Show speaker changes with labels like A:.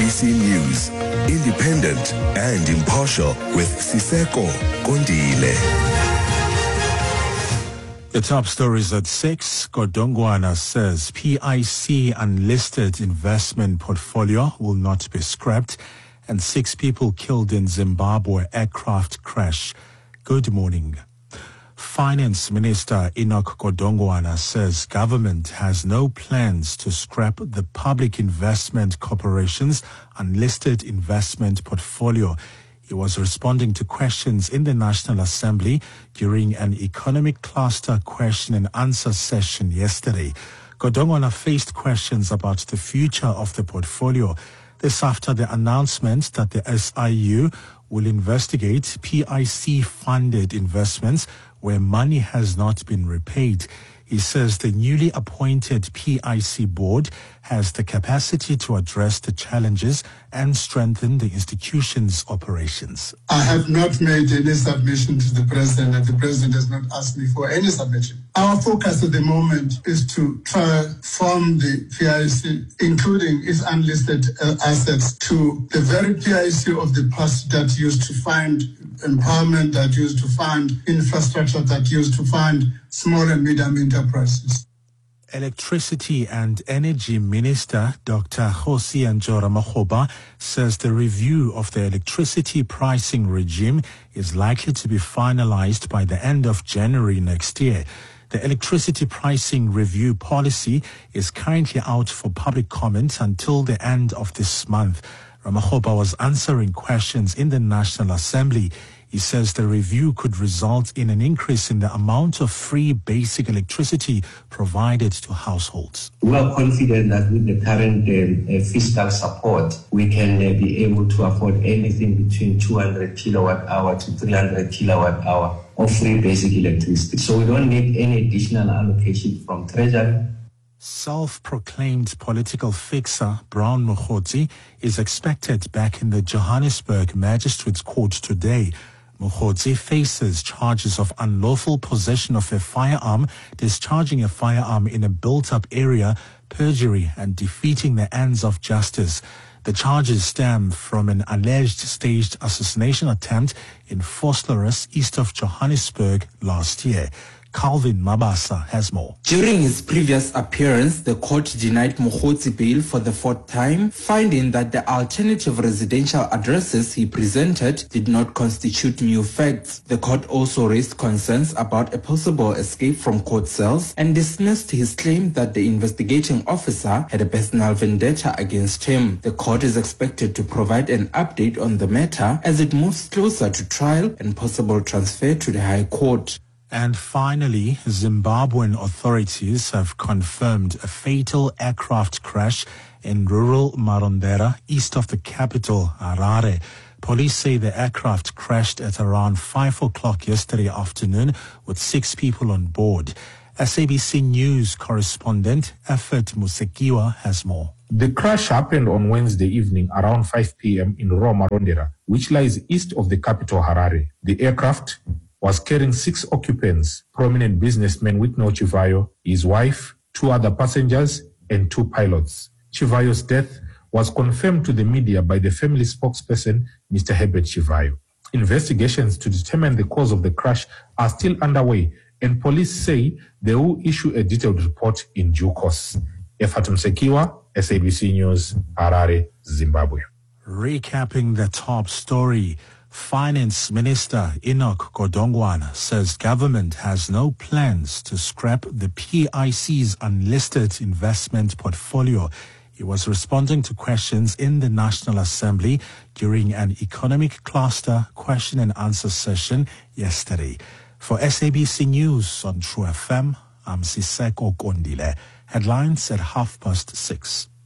A: SABC News, independent and impartial with Siseko Kondile.
B: The top stories at 6. Godongwana says PIC unlisted investment portfolio will not be scrapped, and 6 people killed in Zimbabwe aircraft crash. Good morning. Finance Minister Enoch Godongwana says government has no plans to scrap the Public Investment Corporation's unlisted investment portfolio. He was responding to questions in the National Assembly during an economic cluster question and answer session yesterday. Godongwana faced questions about the future of the portfolio. This after the announcement that the SIU will investigate PIC-funded investments where money has not been repaid. He says the newly appointed PIC board has the capacity to address the challenges and strengthen the institution's operations.
C: I have not made any submission to the president, and the president has not asked me for any submission. Our focus at the moment is to transform the PIC, including its unlisted assets, to the very PIC of the past that used to fund empowerment, that used to fund infrastructure, that used to fund small and medium enterprises.
B: Electricity and Energy Minister Dr. Kgosientsho Ramokgopa says the review of the electricity pricing regime is likely to be finalized by the end of January next year. The electricity pricing review policy is currently out for public comment until the end of this month. Ramokgopa was answering questions in the National Assembly. He says the review could result in an increase in the amount of free basic electricity provided to households.
D: We are confident that with the current fiscal support, we can be able to afford anything between 200 kilowatt hour to 300 kilowatt hour of free basic electricity. So we don't need any additional allocation from Treasury.
B: Self-proclaimed political fixer Brown Mokgotsi is expected back in the Johannesburg Magistrates Court today. Mokgotsi faces charges of unlawful possession of a firearm, discharging a firearm in a built-up area, perjury, and defeating the ends of justice. The charges stem from an alleged staged assassination attempt in Vosloorus, east of Johannesburg, last year. Calvin Mabasa has more.
E: During his previous appearance, the court denied Mokgotsi bail for the 4th time, finding that the alternative residential addresses he presented did not constitute new facts. The court also raised concerns about a possible escape from court cells and dismissed his claim that the investigating officer had a personal vendetta against him. The court is expected to provide an update on the matter as it moves closer to trial and possible transfer to the High Court.
B: And finally, Zimbabwean authorities have confirmed a fatal aircraft crash in rural Marondera, east of the capital, Harare. Police say the aircraft crashed at around 5 o'clock yesterday afternoon with 6 people on board. SABC News correspondent Effort Musekiwa has more.
F: The crash happened on Wednesday evening around 5 p.m. in rural Marondera, which lies east of the capital, Harare. The aircraft was carrying 6 occupants, prominent businessman Witno Chivayo, his wife, 2 other passengers, and 2 pilots. Chivayo's death was confirmed to the media by the family spokesperson, Mr. Herbert Chivayo. Investigations to determine the cause of the crash are still underway, and police say they will issue a detailed report in due course. Efatum Sekiwa, SABC News, Harare, Zimbabwe.
B: Recapping the top story, Finance Minister Enoch Godongwana says government has no plans to scrap the PIC's unlisted investment portfolio. He was responding to questions in the National Assembly during an economic cluster question and answer session yesterday. For SABC News on True FM, I'm Siseko Kondile. Headlines at 6:30.